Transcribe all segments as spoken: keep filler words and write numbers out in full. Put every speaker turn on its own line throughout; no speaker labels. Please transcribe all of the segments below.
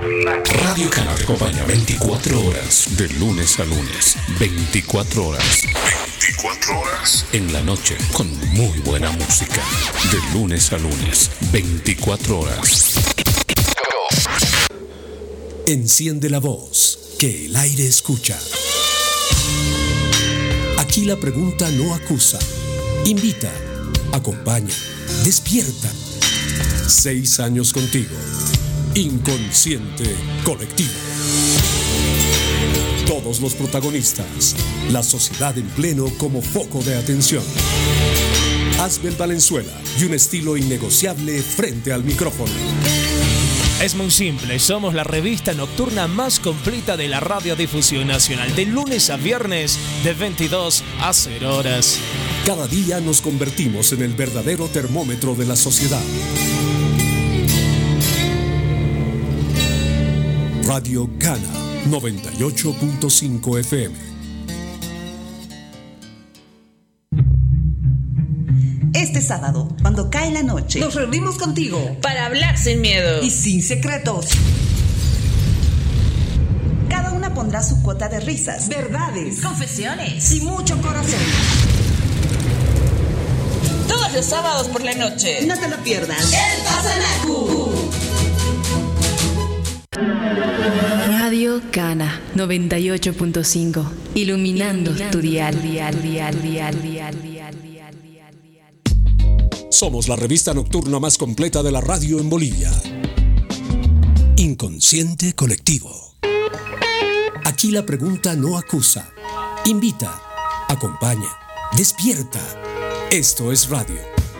Radio Cana te acompaña veinticuatro horas, de lunes a lunes. veinticuatro horas. veinticuatro horas. En la noche, con muy buena música. De lunes a lunes, veinticuatro horas.
Enciende la voz, que el aire escucha. Aquí la pregunta no acusa. Invita, acompaña, despierta. Seis años contigo. Inconsciente colectivo. Todos los protagonistas. La sociedad en pleno como foco de atención. Asbel Valenzuela y un estilo innegociable frente al micrófono.
Es muy simple, somos la revista nocturna más completa de la radiodifusión nacional, de lunes a viernes, de veintidós a cero horas.
Cada día nos convertimos en el verdadero termómetro de la sociedad. Radio Cana, noventa y ocho punto cinco F M.
Este sábado, cuando cae la noche,
nos reunimos contigo
para hablar sin miedo
y sin secretos.
Cada una pondrá su cuota de risas,
verdades,
confesiones
y mucho corazón.
Todos los sábados por la noche.
No te lo pierdas.
El Pasanacu.
Radio Cana noventa y ocho punto cinco. Iluminando, Iluminando tu dial, dial, dial, dial, dial, dial.
Somos la revista nocturna más completa de la radio en Bolivia. Inconsciente colectivo. Aquí la pregunta no acusa. Invita, acompaña, despierta. Esto es radio.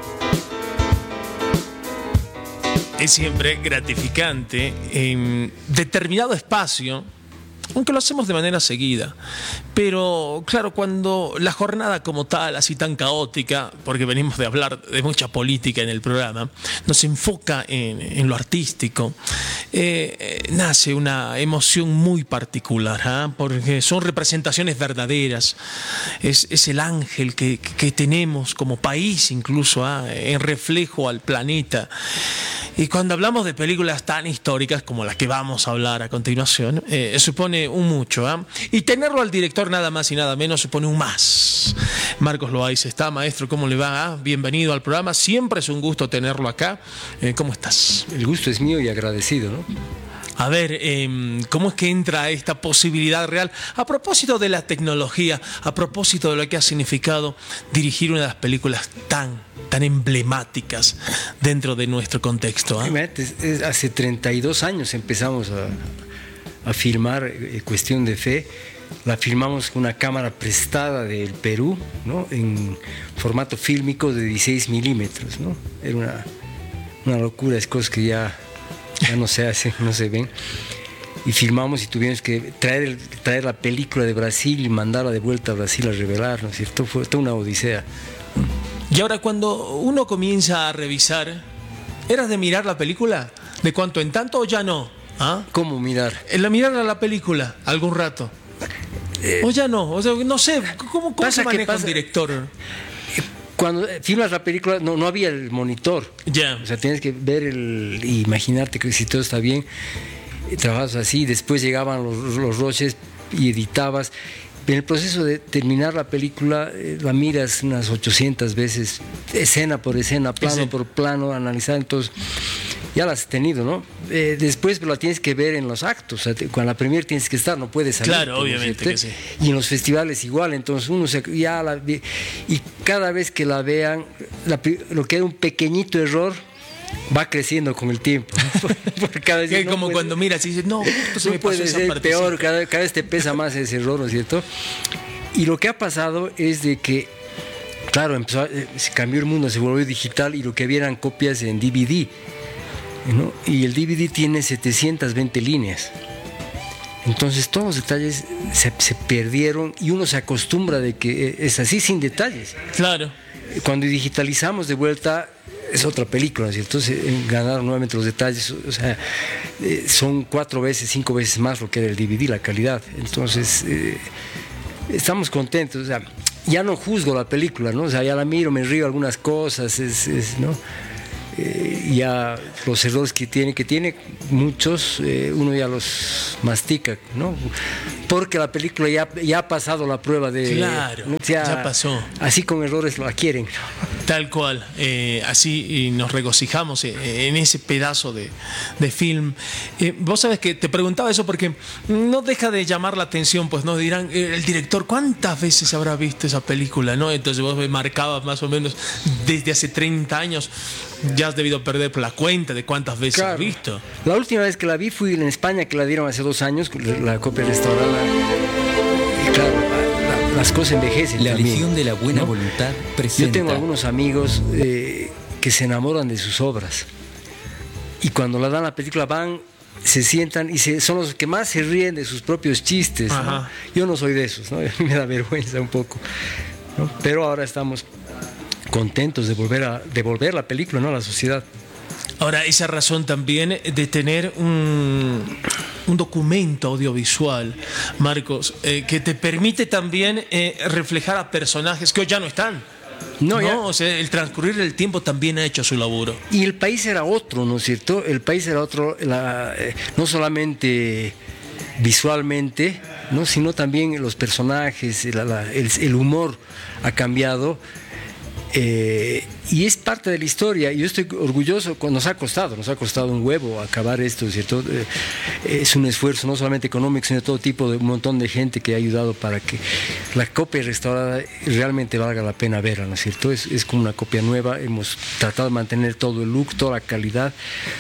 Es siempre gratificante en determinado espacio, aunque lo hacemos de manera seguida. Pero claro, cuando la jornada como tal, así tan caótica, porque venimos de hablar de mucha política en el programa, nos enfoca en, en lo artístico, eh, eh, nace una emoción muy particular, ¿eh? Porque son representaciones verdaderas, es, es el ángel que, que tenemos como país incluso, ¿eh? En reflejo al planeta. Y cuando hablamos de películas tan históricas como las que vamos a hablar a continuación, eh, supone un mucho, ¿eh? Y tenerlo al director nada más y nada menos supone un más. Marcos Loaiza está, maestro, ¿cómo le va? Bienvenido al programa, siempre es un gusto tenerlo acá. Eh, ¿Cómo estás?
El gusto es mío y agradecido, ¿no?
A ver, eh, ¿cómo es que entra esta posibilidad real? A propósito de la tecnología, a propósito de lo que ha significado dirigir una de las películas tan, tan emblemáticas dentro de nuestro contexto, ¿eh?
Hace treinta y dos años empezamos a, a filmar eh, Cuestión de Fe. La filmamos con una cámara prestada del Perú, ¿no? En formato fílmico de dieciséis milímetros, ¿no? Era una, una locura, es cosas que ya... ya no se hacen, no se ven. Y filmamos y tuvimos que traer, el, traer la película de Brasil y mandarla de vuelta a Brasil a revelar, ¿no es cierto? Fue toda una odisea.
Y ahora cuando uno comienza a revisar, ¿eras de mirar la película? ¿De cuanto en tanto o ya no? ¿Ah?
¿Cómo mirar?
En la mirar a la película, algún rato. Eh, o ya no, o sea, no sé, ¿cómo, cómo se maneja un director?
Cuando filmas la película no, no había el monitor.
Ya. Yeah.
O sea, tienes que ver el, y imaginarte que si todo está bien, trabajas así, después llegaban los, los roches y editabas. En el proceso de terminar la película, eh, la miras unas ochocientas veces, escena por escena, plano sí. por plano, analizar, entonces ya la has tenido, ¿no? Eh, después la tienes que ver en los actos, o sea, te, cuando la premier tienes que estar, no puedes salir.
Claro, obviamente que sí.
Y en los festivales igual, entonces uno se, ya la ve, y cada vez que la vean, la, lo que era un pequeñito error, va creciendo con el tiempo.
Porque cada vez, no como puede, cuando miras y dices, no, esto se
no
me
puede
pasó
ser
esa
peor, cada, cada vez te pesa más ese error, ¿no es cierto? Y lo que ha pasado es de que, claro, empezó, se cambió el mundo, se volvió digital y lo que había eran copias en D V D, ¿no? Y el D V D tiene setecientas veinte líneas. Entonces todos los detalles se, se perdieron y uno se acostumbra de que es así sin detalles.
Claro.
Cuando digitalizamos de vuelta es otra película, ¿no? Entonces ganaron nuevamente los detalles, o sea, eh, son cuatro veces, cinco veces más lo que era el D V D, la calidad. Entonces eh, estamos contentos, o sea, ya no juzgo la película, ¿no? O sea, ya la miro, me río algunas cosas, es, es, ¿no? eh, ya los errores que tiene, que tiene muchos, eh, uno ya los mastica, ¿no? Porque la película ya, ya ha pasado la prueba de...
Claro,
ya,
ya pasó.
Así con errores lo adquieren.
Tal cual, eh, así y nos regocijamos en, en ese pedazo de, de film. Eh, vos sabés que te preguntaba eso porque no deja de llamar la atención, pues nos dirán, eh, el director, ¿cuántas veces habrá visto esa película? ¿No? Entonces vos me marcabas más o menos desde hace treinta años, ya has debido perder la cuenta de cuántas veces
Claro.
has visto.
La última vez que la vi fui en España, que la dieron hace dos años, la copia restaurada. Y claro, la, la, las cosas envejecen
La
también,
Legión de la Buena
¿no?
Voluntad presenta.
Yo tengo algunos amigos eh, que se enamoran de sus obras. Y cuando la dan la película van, se sientan y se, son los que más se ríen de sus propios chistes, ¿no? Yo no soy de esos, ¿no? Me da vergüenza un poco, ¿no? Pero ahora estamos contentos de volver a devolver la película, ¿no?, a la sociedad.
Ahora, esa razón también de tener un, un documento audiovisual, Marcos, eh, que te permite también eh, reflejar a personajes que hoy ya no están. No,
ya.
no, o sea, el transcurrir del tiempo también ha hecho su laburo.
Y el país era otro, ¿no es cierto? El país era otro, la, eh, no solamente visualmente, ¿no?, sino también los personajes, la, la, el, el humor ha cambiado. Eh, y es parte de la historia. Yo estoy orgulloso, nos ha costado, nos ha costado un huevo acabar esto, ¿cierto? Eh, es un esfuerzo no solamente económico, sino de todo tipo, de un montón de gente que ha ayudado para que la copia restaurada realmente valga la pena verla, ¿no es cierto? Es, es como una copia nueva, hemos tratado de mantener todo el look, toda la calidad,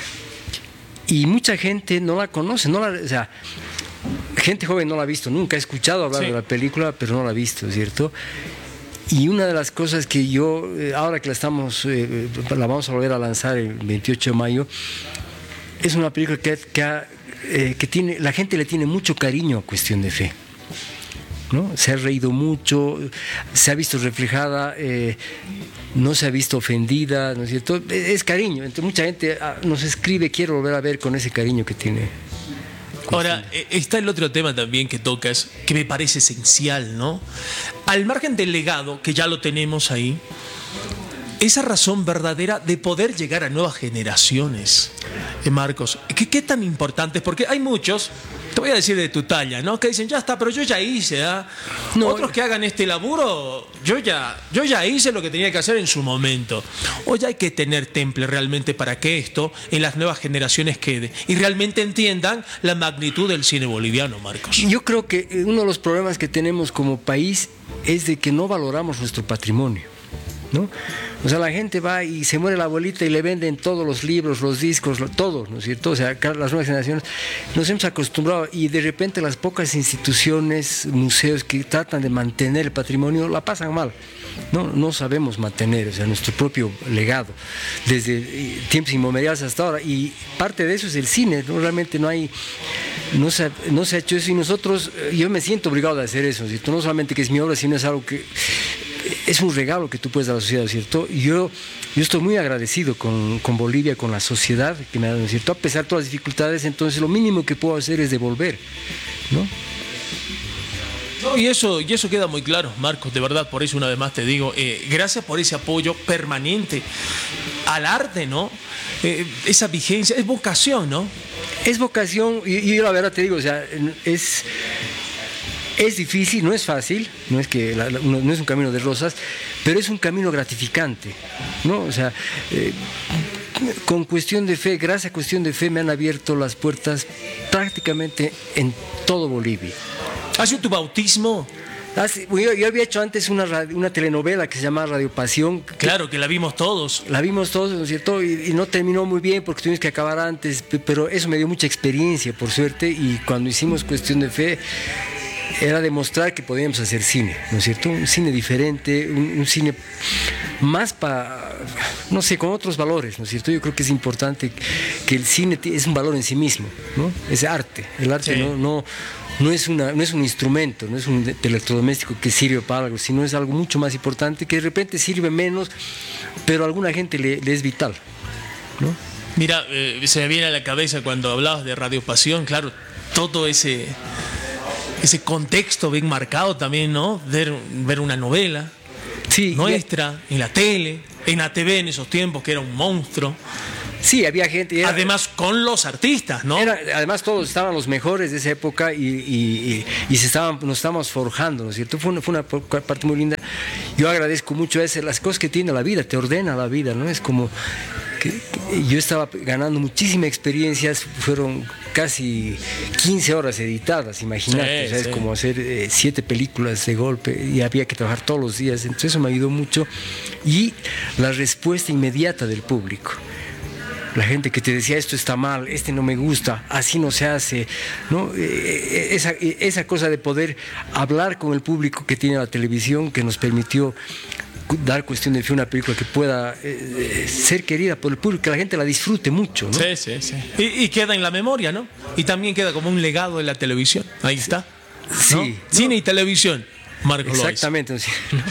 y mucha gente no la conoce, no la, o sea, gente joven no la ha visto nunca, ha escuchado hablar sí. de la película, pero no la ha visto, ¿cierto? Y una de las cosas que yo, ahora que la estamos, eh, la vamos a volver a lanzar el veintiocho de mayo, es una película que, que, ha, eh, que tiene, la gente le tiene mucho cariño a Cuestión de Fe, ¿no? Se ha reído mucho, se ha visto reflejada, eh, no se ha visto ofendida, ¿no es cierto? Es cariño, entonces mucha gente nos escribe, quiero volver a ver con ese cariño que tiene.
Ahora, está el otro tema también que tocas, que me parece esencial, ¿no? Al margen del legado, que ya lo tenemos ahí, esa razón verdadera de poder llegar a nuevas generaciones, eh, Marcos, ¿qué, qué tan importante es? Porque hay muchos, te voy a decir de tu talla, ¿no?, que dicen, ya está, pero yo ya hice, ¿ah? ¿eh? No, otros que hagan este laburo, yo ya, yo ya hice lo que tenía que hacer en su momento. Hoy hay que tener temple realmente para que esto en las nuevas generaciones quede y realmente entiendan la magnitud del cine boliviano, Marcos.
Yo creo que uno de los problemas que tenemos como país es de que no valoramos nuestro patrimonio, ¿no? O sea, la gente va y se muere la abuelita y le venden todos los libros, los discos, lo, todo, ¿no es cierto? O sea, las nuevas generaciones nos hemos acostumbrado y de repente las pocas instituciones, museos que tratan de mantener el patrimonio la pasan mal, ¿no? No sabemos mantener, o sea, nuestro propio legado desde tiempos inmemoriales hasta ahora, y parte de eso es el cine, ¿no? Realmente no hay, no se, no se ha hecho eso, y nosotros, yo me siento obligado a hacer eso, ¿cierto? No solamente que es mi obra, sino es algo que es un regalo que tú puedes dar a la sociedad, ¿cierto? Yo, yo estoy muy agradecido con, con Bolivia, con la sociedad que me ha dado, ¿cierto? A pesar de todas las dificultades, entonces lo mínimo que puedo hacer es devolver, ¿no?
No, y eso, y eso queda muy claro, Marcos, de verdad, por eso una vez más te digo, eh, gracias por ese apoyo permanente al arte, ¿no? Eh, esa vigencia, es vocación, ¿no?
Es vocación, y, y yo la verdad te digo, o sea, es... Es difícil, no es fácil, no es que la, la, no es un camino de rosas, pero es un camino gratificante, ¿no? O sea, eh, con Cuestión de Fe, gracias a Cuestión de Fe me han abierto las puertas prácticamente en todo Bolivia.
¿Ha sido tu bautismo?
Yo, yo había hecho antes una, una telenovela que se llama Radio Pasión. Que,
claro, que la vimos todos.
La vimos todos, ¿no es cierto? Y, y no terminó muy bien porque tuvimos que acabar antes, pero eso me dio mucha experiencia, por suerte, y cuando hicimos Cuestión de Fe era demostrar que podíamos hacer cine, ¿no es cierto? Un cine diferente, un, un cine más para, no sé, con otros valores, ¿no es cierto? Yo creo que es importante que el cine es un valor en sí mismo, ¿no? Es arte, el arte sí. no, no, no, es una, no es un instrumento, no es un electrodoméstico que sirve para algo, sino es algo mucho más importante que de repente sirve menos, pero a alguna gente le, le es vital, ¿no?
Mira, eh, se me viene a la cabeza cuando hablabas de Radio Pasión, claro, todo ese... ese contexto bien marcado también, ¿no? Ver, ver una novela.
Sí, sí,
nuestra, y... en la tele, en A T V en esos tiempos, que era un monstruo.
Sí, había gente. Era,
además, con los artistas, ¿no?
Era, además, todos estaban los mejores de esa época y, y, y, y se estaban, nos estábamos forjando, ¿no es cierto? Fue una, fue una parte muy linda. Yo agradezco mucho eso, las cosas que tiene la vida, te ordena la vida, ¿no? Es como que, que yo estaba ganando muchísima experiencia, fueron casi quince horas editadas, imagínate, sí, o sea, sí. Es como hacer eh, siete películas de golpe y había que trabajar todos los días, entonces eso me ayudó mucho. Y la respuesta inmediata del público. La gente que te decía, esto está mal, este no me gusta, así no se hace, ¿no? Esa, esa cosa de poder hablar con el público que tiene la televisión, que nos permitió dar Cuestión de Fe, una película que pueda eh, ser querida por el público, que la gente la disfrute mucho, ¿no?
Sí, sí, sí. Y, y queda en la memoria, ¿no? Y también queda como un legado de la televisión. Ahí está.
Sí.
¿No?
No.
Cine y televisión, Marcos Lois.
Exactamente. ¿No?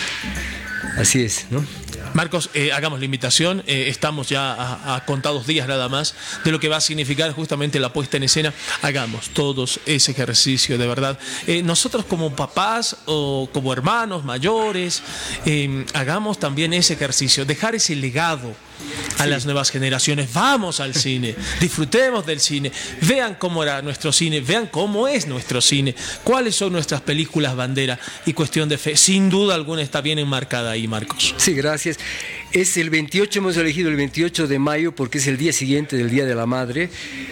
Así es, ¿no?
Marcos, eh, hagamos la invitación, eh, estamos ya a, a contados días nada más de lo que va a significar justamente la puesta en escena. Hagamos todos ese ejercicio, de verdad. Eh, nosotros como papás o como hermanos mayores, eh, hagamos también ese ejercicio, dejar ese legado a sí. las nuevas generaciones. Vamos al cine, disfrutemos del cine, vean cómo era nuestro cine, vean cómo es nuestro cine, cuáles son nuestras películas bandera, y Cuestión de Fe, sin duda alguna, está bien enmarcada ahí, Marcos.
Sí, gracias. Es el veintiocho, hemos elegido el veintiocho de mayo porque es el día siguiente del Día de la Madre,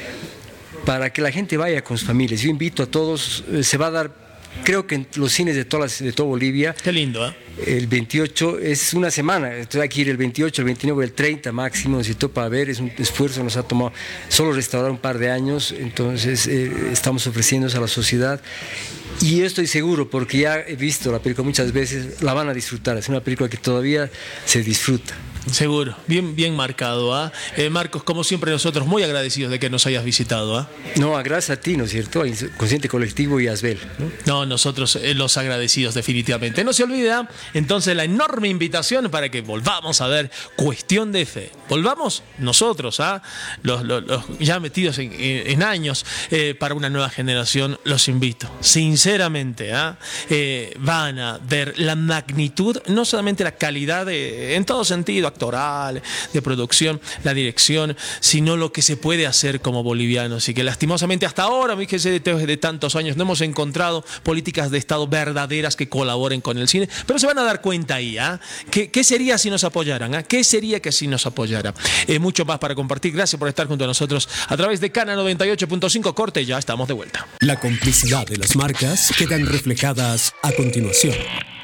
para que la gente vaya con sus familias. Yo invito a todos, se va a dar, creo que en los cines de toda, la, de toda Bolivia.
Qué lindo, ¿eh?
El veintiocho es una semana, entonces hay que ir el veintiocho, el veintinueve, el treinta máximo, si topa ver, es un esfuerzo, nos ha tomado solo restaurar un par de años, entonces eh, estamos ofreciéndose a la sociedad. Y yo estoy seguro, porque ya he visto la película muchas veces, la van a disfrutar, es una película que todavía se disfruta.
Seguro, bien, bien marcado, ¿ah? ¿eh? Eh, Marcos, como siempre nosotros muy agradecidos de que nos hayas visitado, ¿ah? ¿eh?
No, gracias a ti, ¿no es cierto? Al Consciente Colectivo y a Asbel, ¿no?
No, nosotros eh, los agradecidos definitivamente. No se olvida, entonces, la enorme invitación para que volvamos a ver Cuestión de Fe. Volvamos nosotros, ¿ah? ¿eh? Los, los, los ya metidos en, en, en años, eh, para una nueva generación, los invito, sinceramente, ¿eh? Eh, van a ver la magnitud, no solamente la calidad de, en todo sentido, actoral, de producción, la dirección, sino lo que se puede hacer como bolivianos, y que lastimosamente hasta ahora, fíjese, desde de tantos años no hemos encontrado políticas de Estado verdaderas que colaboren con el cine, pero se van a dar cuenta ahí, ¿eh? ¿Qué, ¿Qué sería si nos apoyaran? ¿eh? ¿Qué sería que si nos apoyara? Eh, mucho más para compartir. Gracias por estar junto a nosotros a través de Cana noventa y ocho punto cinco. Corte, ya estamos de vuelta.
La complicidad de las marcas quedan reflejadas a continuación.